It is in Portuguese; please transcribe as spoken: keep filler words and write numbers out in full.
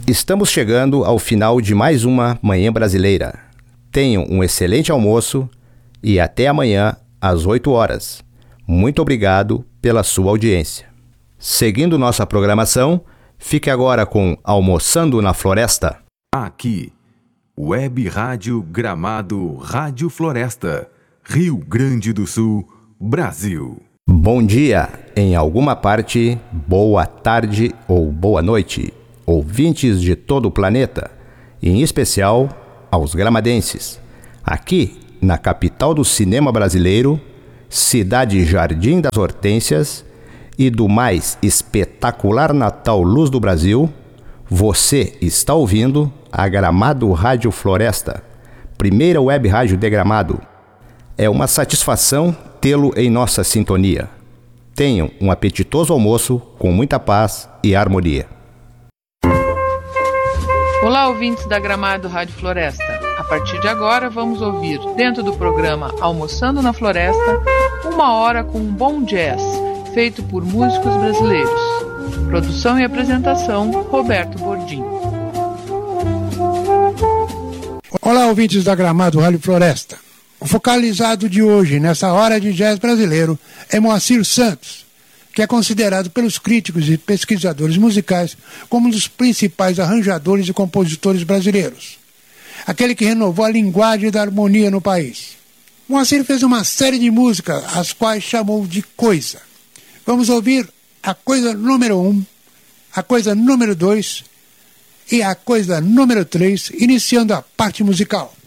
Estamos chegando ao final de mais uma Manhã Brasileira. Tenham um excelente almoço e até amanhã às oito horas. Muito obrigado pela sua audiência. Seguindo nossa programação, fique agora com Almoçando na Floresta. Aqui, Web Rádio Gramado, Rádio Floresta, Rio Grande do Sul, Brasil. Bom dia, em alguma parte, boa tarde ou boa noite, ouvintes de todo o planeta, em especial aos gramadenses. Aqui, na capital do cinema brasileiro, cidade Jardim das Hortênsias e do mais espetacular Natal Luz do Brasil, você está ouvindo a Gramado Rádio Floresta, primeira web rádio de Gramado. É uma satisfação tê-lo em nossa sintonia. Tenham um apetitoso almoço com muita paz e harmonia. Olá, ouvintes da Gramado Rádio Floresta. A partir de agora vamos ouvir, dentro do programa Almoçando na Floresta, uma hora com um bom jazz, feito por músicos brasileiros. Produção e apresentação, Roberto Bordim. Olá, ouvintes da Gramado Rádio Floresta. O focalizado de hoje, nessa hora de jazz brasileiro, é Moacir Santos, que é considerado pelos críticos e pesquisadores musicais como um dos principais arranjadores e compositores brasileiros. Aquele que renovou a linguagem da harmonia no país. Moacir fez uma série de músicas, as quais chamou de coisa. Vamos ouvir a coisa número um, a coisa número dois e a coisa número três, iniciando a parte musical.